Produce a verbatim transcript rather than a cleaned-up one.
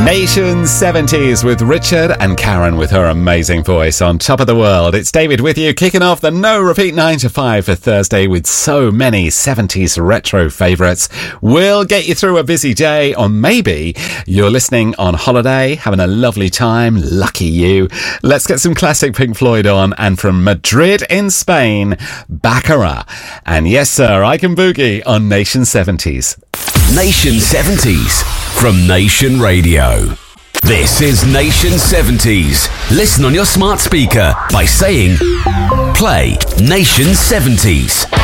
Nation seventies with Richard and Karen with her amazing voice on Top of the World. It's David with you, kicking off the No Repeat nine to five for Thursday with so many seventies retro favourites. We'll get you through a busy day, or maybe you're listening on holiday, having a lovely time. Lucky you. Let's get some classic Pink Floyd on, and from Madrid in Spain, Baccarat. And yes, sir, I can boogie on Nation seventies. Nation seventies from Nation Radio. This is Nation seventies. Listen on your smart speaker by saying, play Nation seventies.